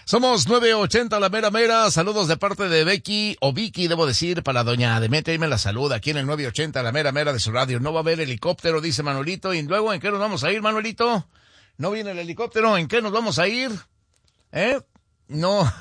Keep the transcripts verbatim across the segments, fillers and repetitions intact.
Somos nueve ochenta la mera mera. Saludos de parte de Becky, o Vicky, debo decir, para doña Demetria, y me la saluda aquí en el nueve ochenta la mera mera de su radio. No va a haber helicóptero, dice Manuelito. Y luego, ¿en qué nos vamos a ir, Manuelito? ¿No viene el helicóptero? ¿En qué nos vamos a ir? ¿Eh? No.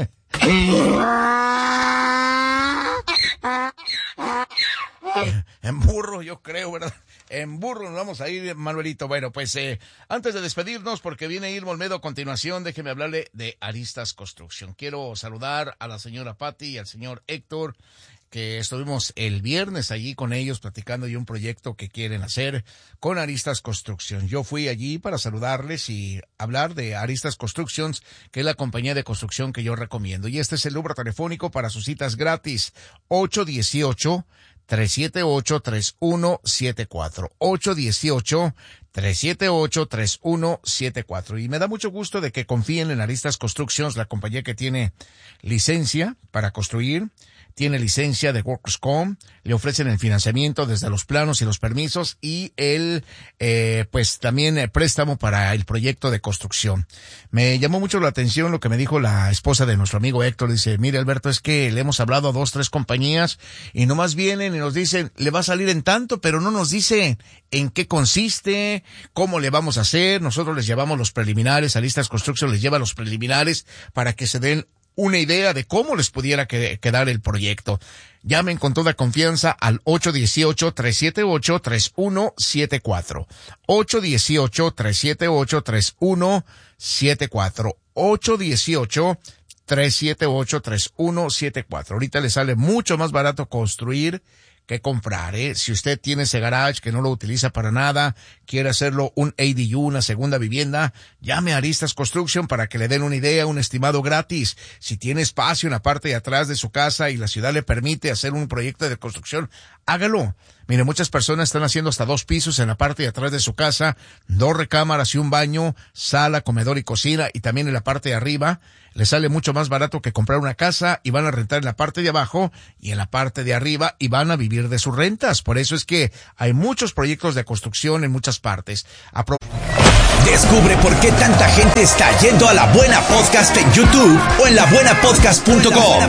En burro, yo creo, ¿verdad? En burro nos vamos a ir, Manuelito. Bueno, pues eh, antes de despedirnos, porque viene Irma Olmedo a continuación, déjeme hablarle de Aristas Construcción. Quiero saludar a la señora Patti y al señor Héctor, que estuvimos el viernes allí con ellos platicando de un proyecto que quieren hacer con Aristas Construcción. Yo fui allí para saludarles y hablar de Aristas Constructions, que es la compañía de construcción que yo recomiendo. Y este es el número telefónico para sus citas gratis, ocho uno ocho, tres siete ocho, tres uno siete cuatro, ocho uno ocho, tres siete ocho, tres uno siete cuatro. Y me da mucho gusto de que confíen en Aristas Constructions, la compañía que tiene licencia para construir, tiene licencia de Workers' Comp, le ofrecen el financiamiento desde los planos y los permisos y el, eh, pues también el préstamo para el proyecto de construcción. Me llamó mucho la atención lo que me dijo la esposa de nuestro amigo Héctor. Dice, mire Alberto, es que le hemos hablado a dos, tres compañías y nomás vienen y nos dicen, le va a salir en tanto, pero no nos dice en qué consiste, cómo le vamos a hacer. Nosotros les llevamos los preliminares, Aristas Construction les lleva los preliminares para que se den una idea de cómo les pudiera que, quedar el proyecto. Llamen con toda confianza al ocho uno ocho, tres siete ocho, tres uno siete cuatro. ocho uno ocho, tres siete ocho, tres uno siete cuatro. ocho uno ocho, tres siete ocho, tres uno siete cuatro. Ahorita le sale mucho más barato construir que comprar, ¿eh? Si usted tiene ese garage que no lo utiliza para nada, quiere hacerlo un A D U, una segunda vivienda, llame a Aristas Construction para que le den una idea, un estimado gratis. Si tiene espacio en la parte de atrás de su casa y la ciudad le permite hacer un proyecto de construcción, hágalo. Mire, muchas personas están haciendo hasta dos pisos en la parte de atrás de su casa, dos recámaras y un baño, sala, comedor y cocina, y también en la parte de arriba. Les sale mucho más barato que comprar una casa y van a rentar en la parte de abajo y en la parte de arriba y van a vivir de sus rentas. Por eso es que hay muchos proyectos de construcción en muchas partes. Apro- Descubre por qué tanta gente está yendo a La Buena Podcast en YouTube o en la buena podcast punto com.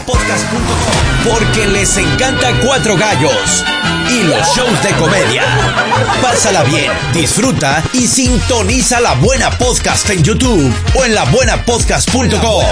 Porque les encanta Cuatro Gallos y los shows de comedia. Pásala bien, disfruta y sintoniza La Buena Podcast en YouTube o en la buena podcast punto com.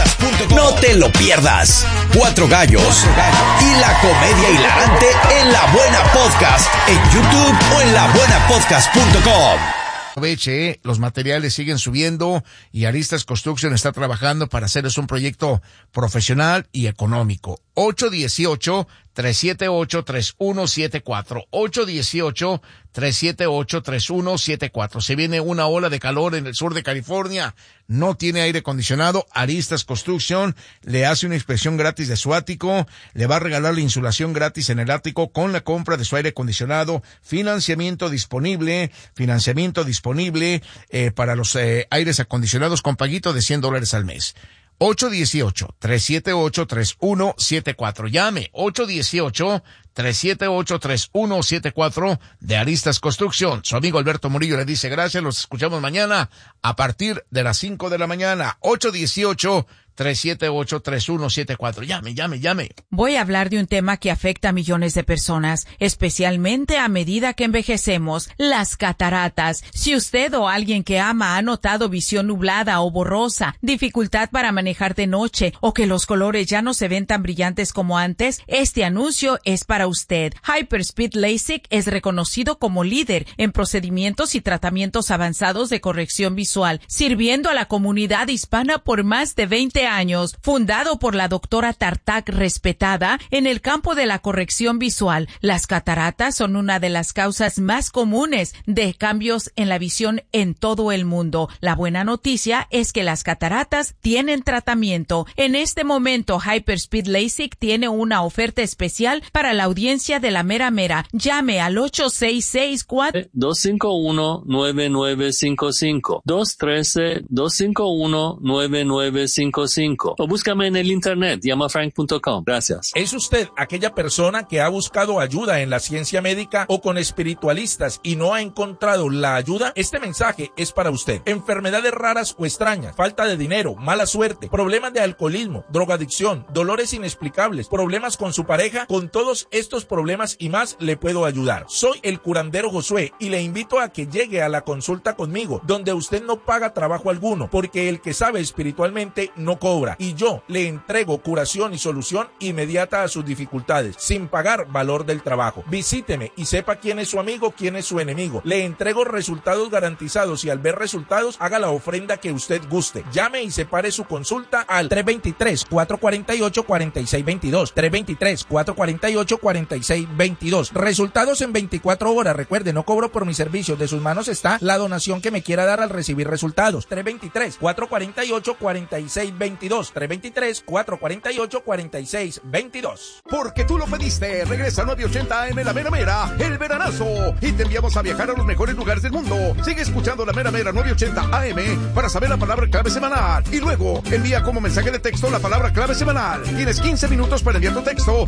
No te lo pierdas. Cuatro Gallos y la comedia hilarante en La Buena Podcast en YouTube o en la buena podcast punto com. Aproveche, los materiales siguen subiendo y Aristas Construction está trabajando para hacerles un proyecto profesional y económico. ocho uno ocho, tres siete ocho, tres uno siete cuatro. ocho uno ocho, tres siete ocho, tres uno siete cuatro. Se viene una ola de calor en el sur de California. No tiene aire acondicionado. Aristas Construction le hace una inspección gratis de su ático. Le va a regalar la insulación gratis en el ático con la compra de su aire acondicionado. Financiamiento disponible. Financiamiento disponible eh, para los eh, aires acondicionados con paguito de cien dólares al mes. ocho uno ocho, tres siete ocho, tres uno siete cuatro. Llame ocho uno ocho, tres siete ocho, tres uno siete cuatro de Aristas Construcción. Su amigo Alberto Murillo le dice gracias. Los escuchamos mañana a partir de las cinco de la mañana. ocho uno ocho, tres siete ocho, tres uno siete cuatro. Llame, llame, llame. Voy a hablar de un tema que afecta a millones de personas, especialmente a medida que envejecemos, las cataratas. Si usted o alguien que ama ha notado visión nublada o borrosa, dificultad para manejar de noche o que los colores ya no se ven tan brillantes como antes, este anuncio es para usted. Hyperspeed LASIK es reconocido como líder en procedimientos y tratamientos avanzados de corrección visual, sirviendo a la comunidad hispana por más de veinte años, fundado por la doctora Tartak, respetada en el campo de la corrección visual. Las cataratas son una de las causas más comunes de cambios en la visión en todo el mundo. La buena noticia es que las cataratas tienen tratamiento. En este momento, Hyperspeed LASIK tiene una oferta especial para la audiencia de la mera mera. Llame al ocho seis seis cuatro dos cinco uno nueve nueve cinco cinco, dos uno tres dos cinco uno nueve nueve cinco cinco o búscame en el internet, llama frank punto com. Gracias. ¿Es usted aquella persona que ha buscado ayuda en la ciencia médica o con espiritualistas y no ha encontrado la ayuda? Este mensaje es para usted. Enfermedades raras o extrañas, falta de dinero, mala suerte, problemas de alcoholismo, drogadicción, dolores inexplicables, problemas con su pareja, con todos estos problemas y más le puedo ayudar. Soy el curandero Josué y le invito a que llegue a la consulta conmigo, donde usted no paga trabajo alguno, porque el que sabe espiritualmente no cobra, y yo le entrego curación y solución inmediata a sus dificultades, sin pagar valor del trabajo. Visíteme y sepa quién es su amigo, quién es su enemigo. Le entrego resultados garantizados y al ver resultados, haga la ofrenda que usted guste. Llame y separe su consulta al tres dos tres, cuatro cuatro ocho, cuatro seis dos dos, tres dos tres, cuatro cuatro ocho, cuatro seis dos dos. Resultados en veinticuatro horas. Recuerde, no cobro por mis servicios. De sus manos está la donación que me quiera dar al recibir resultados. tres dos tres, cuatro cuatro ocho, cuatro seis dos dos, tres dos tres, cuatro cuatro ocho, cuatro seis dos dos. Porque tú lo pediste, regresa a nueve ochenta A M La Mera Mera, el veranazo, y te enviamos a viajar a los mejores lugares del mundo. Sigue escuchando La Mera Mera nueve ochenta A M para saber la palabra clave semanal, y luego envía como mensaje de texto la palabra clave semanal. Tienes quince minutos para enviar tu texto